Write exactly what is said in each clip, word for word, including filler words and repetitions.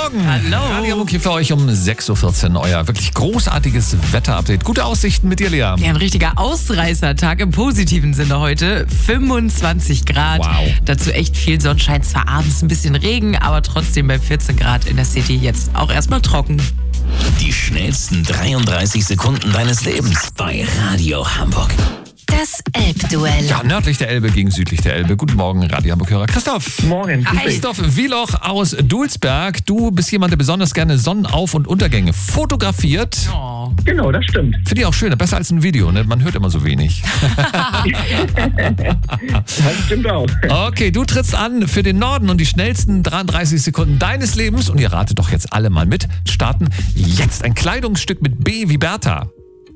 Morgen. Hallo. Radio Hamburg hier für euch um sechs Uhr vierzehn. Euer wirklich großartiges Wetterupdate. Gute Aussichten mit dir, Lea. Ja, ein richtiger Ausreißertag im positiven Sinne heute. fünfundzwanzig Grad. Wow. Dazu echt viel Sonnenschein. Zwar abends ein bisschen Regen, aber trotzdem bei vierzehn Grad in der City jetzt auch erstmal trocken. Die schnellsten dreiunddreißig Sekunden deines Lebens bei Radio Hamburg. Das Elbduell. Ja, nördlich der Elbe gegen südlich der Elbe. Guten Morgen, Radio Hamburg-Hörer. Christoph. Morgen. Hi. Christoph Wieloch aus Dulsberg. Du bist jemand, der besonders gerne Sonnenauf- und Untergänge fotografiert. Oh. Genau, das stimmt. Finde ich auch schön. Besser als ein Video, ne? Man hört immer so wenig. Das stimmt auch. Okay, du trittst an für den Norden und die schnellsten dreiunddreißig Sekunden deines Lebens. Und ihr ratet doch jetzt alle mal mit. Starten jetzt ein Kleidungsstück mit B wie Bertha.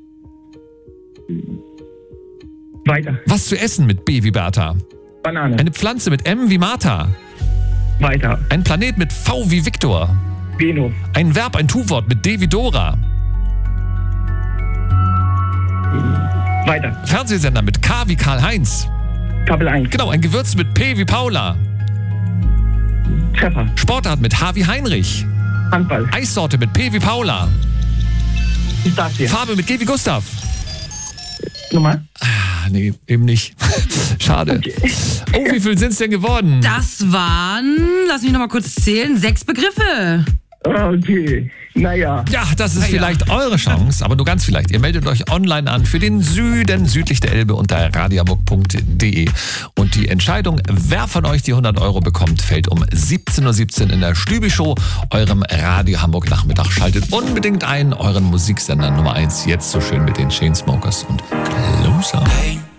Weiter. Was zu essen mit B wie Bertha. Banane. Eine Pflanze mit M wie Martha. Weiter. Ein Planet mit V wie Viktor. Venus. Ein Verb, ein Tu-Wort mit D wie Dora. Weiter. Fernsehsender mit K wie Karl-Heinz. Kabel eins. Genau, ein Gewürz mit P wie Paula. Treffer. Sportart mit H wie Heinrich. Handball. Eissorte mit P wie Paula. Pistazie. Farbe mit G wie Gustav. Nummer. Ah, nee, eben nicht. Schade. Okay. Oh, wie viel sind es denn geworden? Das waren, lass mich noch mal kurz zählen, sechs Begriffe. Okay. Naja. Ja, das ist Na ja. vielleicht eure Chance, aber nur ganz vielleicht. Ihr meldet euch online an für den Süden südlich der Elbe unter radiohamburg punkt de. Und die Entscheidung, wer von euch die hundert Euro bekommt, fällt um siebzehn Uhr siebzehn in der Stübi-Show, eurem Radio Hamburg Nachmittag. Schaltet unbedingt ein, euren Musiksender Nummer eins, jetzt so schön mit den Chainsmokers und Closer.